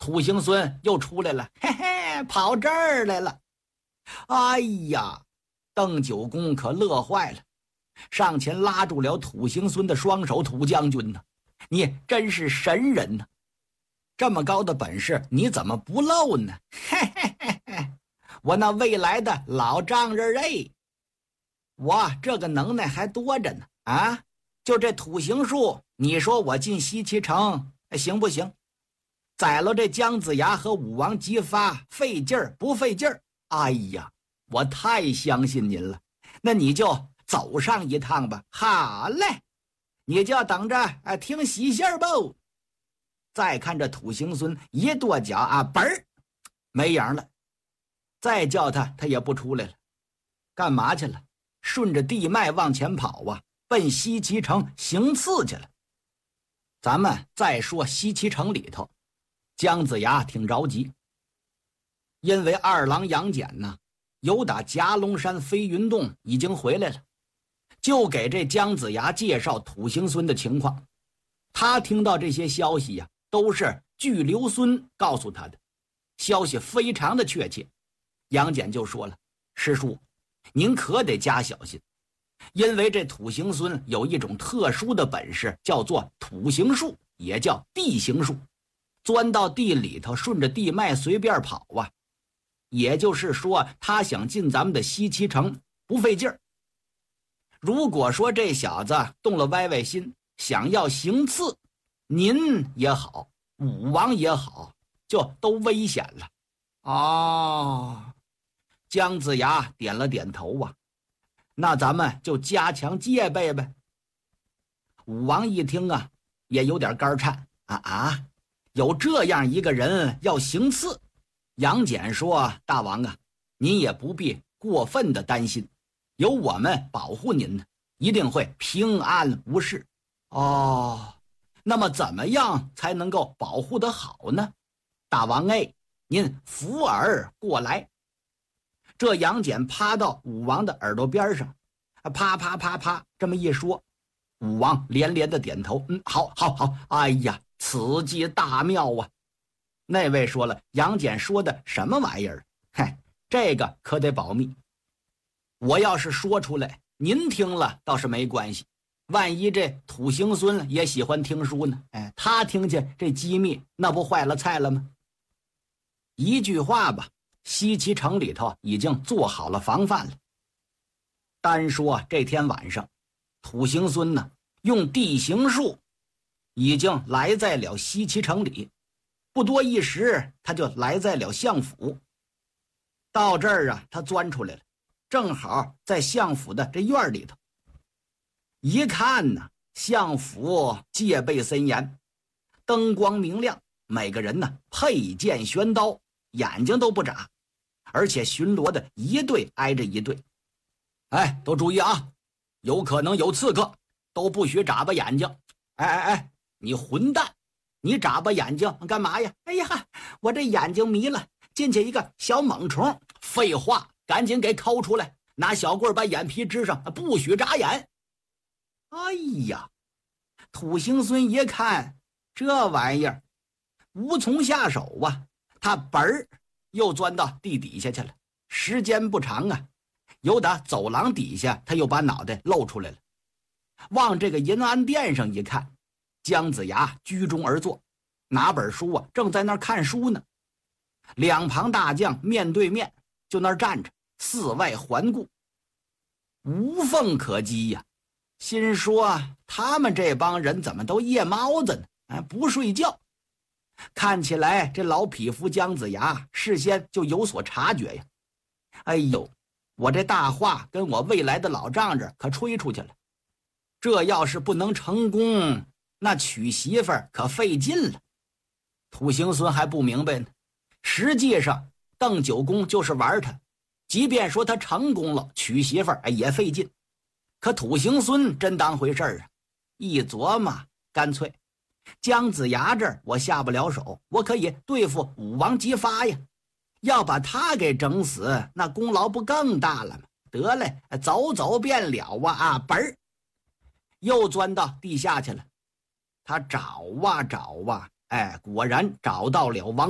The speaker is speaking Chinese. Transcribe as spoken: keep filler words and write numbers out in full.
土行孙又出来了，嘿嘿，跑这儿来了。哎呀，邓九公可乐坏了，上前拉住了土行孙的双手。土将军呢，你真是神人呢，这么高的本事你怎么不露呢？嘿嘿嘿嘿，我那未来的老丈人哎，我这个能耐还多着呢啊！就这土行术，你说我进西岐城行不行？宰了这姜子牙和武王姬发，费劲儿不费劲儿？哎呀，我太相信您了，那你就走上一趟吧。好嘞，你就等着啊听喜信儿吧。再看这土行孙一跺脚啊，嘣儿没影了。再叫他，他也不出来了，干嘛去了？顺着地脉往前跑啊，奔西岐城行刺去了。咱们再说西岐城里头，姜子牙挺着急，因为二郎杨戬呢，由打夹龙山飞云洞已经回来了，就给这姜子牙介绍土行孙的情况。他听到这些消息呀、啊，都是据刘孙告诉他的，消息非常的确切。杨戬就说了：“师叔，您可得加小心，因为这土行孙有一种特殊的本事，叫做土行术，也叫地行术。钻到地里头，顺着地脉随便跑啊。也就是说，他想进咱们的西岐城不费劲儿。如果说这小子动了歪歪心，想要行刺，您也好，武王也好，就都危险了。”哦，姜子牙点了点头啊，那咱们就加强戒备呗。武王一听啊，也有点肝颤啊啊，有这样一个人要行刺。杨戬说：“大王啊，您也不必过分的担心，有我们保护您呢，一定会平安无事。”哦，那么怎么样才能够保护得好呢？大王哎，您扶耳过来。这杨戬趴到武王的耳朵边上，啪啪啪啪这么一说，武王连连的点头，嗯，好好好，哎呀，此计大妙啊。那位说了，杨戬说的什么玩意儿？嗨，这个可得保密。我要是说出来，您听了倒是没关系，万一这土行孙也喜欢听书呢？哎，他听见这机密，那不坏了菜了吗？一句话吧，西岐城里头已经做好了防范了。单说这天晚上，土行孙呢用地行术已经来在了西岐城里，不多一时他就来在了相府。到这儿啊，他钻出来了，正好在相府的这院里头。一看呢，相府戒备森严，灯光明亮，每个人呢佩剑悬刀，眼睛都不眨，而且巡逻的一队挨着一队。哎，都注意啊，有可能有刺客，都不许眨巴眼睛。哎哎哎，你混蛋，你眨巴眼睛干嘛呀？哎呀，我这眼睛迷了，进去一个小猛虫。废话，赶紧给抠出来，拿小棍把眼皮支上，不许眨眼。哎呀，土行孙一看这玩意儿无从下手啊，他本儿又钻到地底下去了。时间不长啊，由打走廊底下他又把脑袋露出来了，往这个银安殿上一看，姜子牙居中而坐，拿本书啊，正在那儿看书呢。两旁大将面对面就那儿站着，四外环顾，无缝可击呀、啊。心说他们这帮人怎么都夜猫子呢？哎，不睡觉。看起来这老匹夫姜子牙事先就有所察觉呀。哎呦，我这大话跟我未来的老丈人可吹出去了，这要是不能成功，那娶媳妇儿可费劲了。土行孙还不明白呢，实际上邓九公就是玩他，即便说他成功了，娶媳妇儿也费劲。可土行孙真当回事儿啊，一琢磨，干脆姜子牙这儿我下不了手，我可以对付武王姬发呀，要把他给整死，那功劳不更大了吗？得嘞，走走便了啊啊！嘣儿，又钻到地下去了。他找啊找啊，哎，果然找到了王